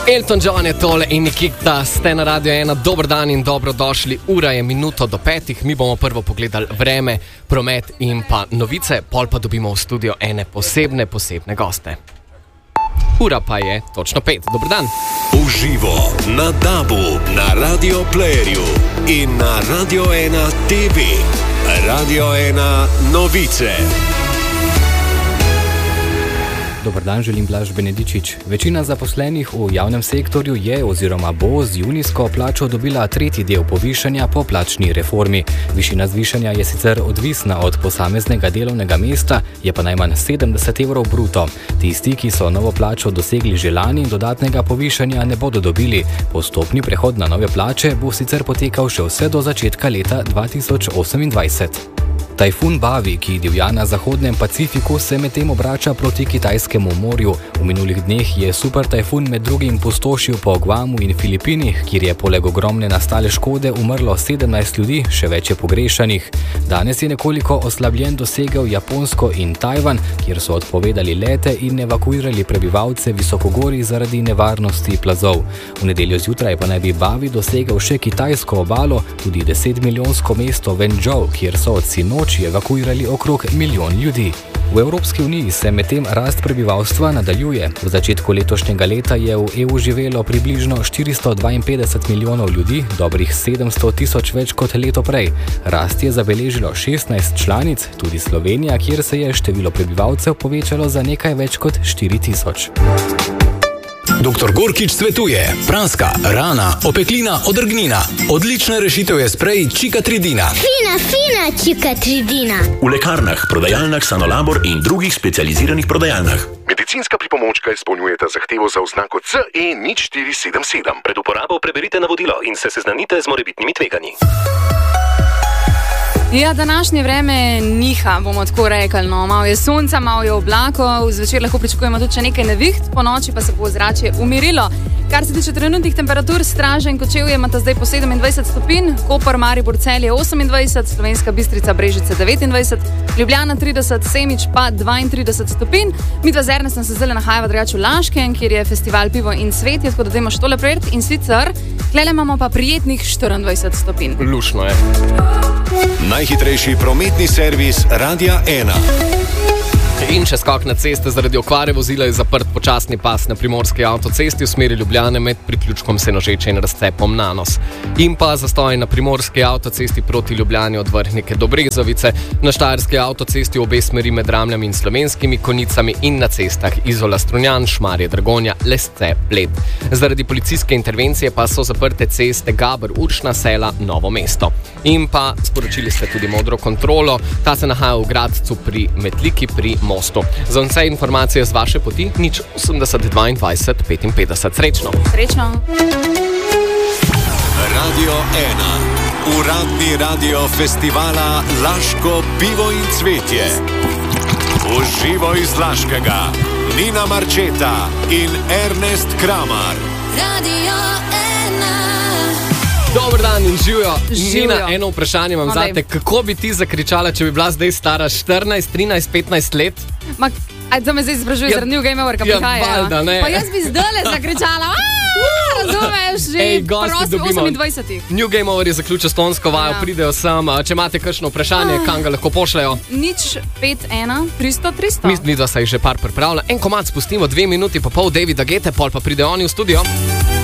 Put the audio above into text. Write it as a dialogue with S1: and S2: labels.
S1: Elton John je tole in Nikita, ste na Radio 1, dober dan in dobrodošli. Ura je minuto do 5, mi bomo prvo pogledali vreme, promet in pa novice, pol pa dobimo v studio ene posebne goste. Ura pa je točno 5, dober dan.
S2: Uživo na DAB-u, na Radio Playerju in na Radio 1 TV. Radio 1 novice.
S3: Dobar dan, želim Blaž Benedičič. Večina zaposlenih v javnem sektorju je oziroma bo z junijsko plačo dobila tretji del povišanja po plačni reformi. Višina zvišanja je sicer odvisna od posameznega delovnega mesta, je pa najmanj 70 evrov bruto. Tisti, ki so novo plačo dosegli že lani, dodatnega povišanja ne bodo dobili. Postopni prehod na nove plače bo sicer potekal še vse do začetka leta 2028. Tajfun Bavi, ki divja na zahodnem Pacifiku, se medtem obrača proti Kitajskemu morju. V minulih dneh je super tajfun med drugim pustošil po Guamu in Filipinih, kjer je poleg ogromne nastale škode umrlo 17 ljudi, še več je pogrešanih. Danes je nekoliko oslabljen dosegel Japonsko in Tajvan, kjer so odpovedali lete in evakuirali prebivalce visokogorij zaradi nevarnosti plazov. V nedeljo zjutraj pa naj bi Bavi dosegel še kitajsko obalo, tudi 10-milijonsko mesto Wenzhou, kjer so od sinoči evakuirali okrog 1 milijon ljudi. V Evropski uniji se medtem rast prebivalstva nadaljuje. V začetku letošnjega leta je v EU živelo približno 452 milijonov ljudi, dobrih 700 tisoč več kot leto prej. Rast je zabeležilo 16 članic, tudi Slovenija, kjer se je število prebivalcev povečalo za nekaj več kot 4 tisoč.
S4: Dr. Gorkič svetuje: praska, rana, opeklina, odrgnina. Odlična rešitev je sprej Čikatridina.
S5: Fina Čikatridina.
S6: V lekarnah, prodajalnah Sanolabor in drugih specializiranih prodajalnah.
S7: Medicinska pripomočka izpolnjujeta zahtevo za oznako CE0477.
S6: Pred uporabo preberite navodilo in se seznanite z morebitnimi tveganji.
S8: Ja, današnje vreme niha, bomo tako rekli. No. Malo je sonca, malo je oblakov, zvečer lahko pričakujemo tudi še nekaj neviht, po noči pa se bo ozračje umirilo. Kar se tiče trenutnih temperatur, Straža in Kočevje imata zdaj po 27 stopinj, Koper, Maribor, Celje 28, Slovenska Bistrica, Brežice 29, Ljubljana 30, Semič pa 32 stopinj. Midva z Ernestom se zdaj nahajava drugače v Laškem, kjer je festival Pivo in cvetje, tako da dajmo še tole preveriti. In sicer, tlele imamo pa prijetnih 24 stopinj.
S1: Lušno je.
S2: Najhitrejši prometni servis Radia 1.
S1: In če skok na ceste zaradi okvare vozila je zaprt počasni pas na primorski avtocesti v smeri Ljubljane med priključkom Senožeče in razcepom Nanos. In pa zastoj na primorski avtocesti proti Ljubljani od Vrhnike do Brezovice, na štajerski avtocesti v obe smeri med Ramljami in Slovenskimi Konjicami in na cestah Izola Strunjan, Šmarje Dragonja, Lesce, Bled. Zaradi policijske intervencije pa so zaprte ceste Gaber, Uršna, Sela, Novo mesto. In pa sporočili ste tudi modro kontrolo, ta se nahaja v Gradcu pri Metliki pri mostu. Za vse informacije z vaše poti, 080 22 55. Srečno!
S8: Srečno!
S2: Radio 1. Uradni radio festivala Laško pivo in cvetje. Uživo iz Laškega. Nina Marčeta in Ernest Kramar.
S5: Radio 1.
S1: Dober dan in živijo. Nina, eno vprašanje imam zate. Kako bi ti zakričala, če bi bila zdaj stara 14, 13, 15 let?
S8: To me zdaj sprašuje zaradi New Game Over, ki prihaja.
S1: Valjda, ne.
S8: Pa jaz bi zdajle zakričala. Razumeš, že prosti 28.
S1: New Game Over je zaključil stonsko vajo, pridejo sem. Če imate kakšno vprašanje, kam ga lahko pošljajo?
S8: 051 300 300.
S1: Mislim, da se je že par pripravlja. En komad spustimo, 2 minuti pa pol Davida Gete, pol pa pride oni v studio.